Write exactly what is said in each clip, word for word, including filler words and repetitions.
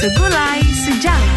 Segulai Sejalan.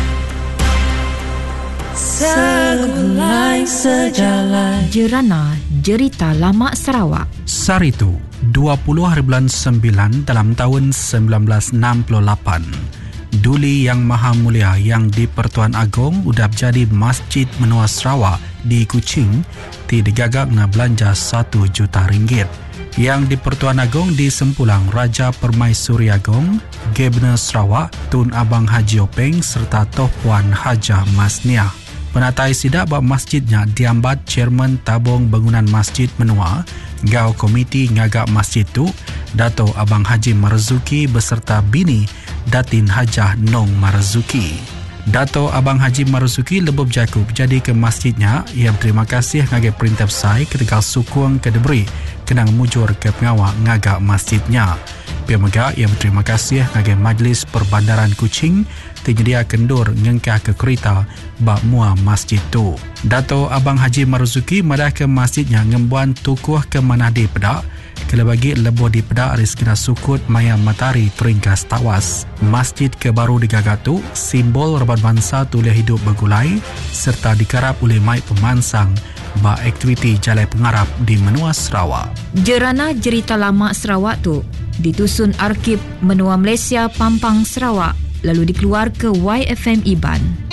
Segulai Sejalan. Jerana Jerita Lama Sarawak. Saritu, dua puluh hari bulan sembilan dalam tahun sembilan belas enam puluh lapan. Duli Yang Maha Mulia yang di Pertuan Agong udap jadi Masjid Menua Sarawak di Kuching ti digagak na belanja satu juta ringgit. Yang di Pertuan Agong di Sempulang Raja Permaisuri Agong, Gubernur Sarawak Tun Abang Haji Openg serta Toh Puan Hajah Masniah. Penatai sidak bab masjidnya diambat Chairman Tabung Bangunan Masjid Menua, Gau Komiti ngagak masjid tu, Dato' Abang Haji Marzuki beserta bini Datin Hajah Nong Marzuki. Dato' Abang Haji Marzuki lebub Jakub jadi ke masjidnya. Ia berterima kasih ngagak perintah sai ketika sukung ke deberi kenang mujur ke pengawal ngagak masjidnya. Pihak megak ia berterima kasih ngagak Majlis Perbandaran Kuching tinyedia kendur ngengkah ke kereta bak mua masjid tu. Dato' Abang Haji Marzuki madah ke masjidnya ngembuan tukuh ke manadi pedak kala bagi lebo di pedak aris kena sukut maya matahari teringkas tawas. Masjid ke baru digagak tu simbol reban bangsa tulia hidup bergulai serta dikarap oleh mai pemansang ba aktiviti jalai pengarap di Menua Sarawak. Jerana Jerita Lama Sarawak tu ditusun Arkib Menua Malaysia Pampang Sarawak lalu dikeluar ke Y F M Iban.